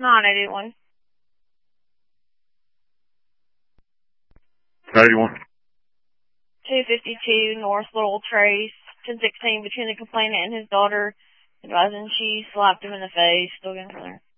981. 981. 252 North Little Trace, 1016 between the complainant and his daughter, advising she slapped him in the face. Still getting from there.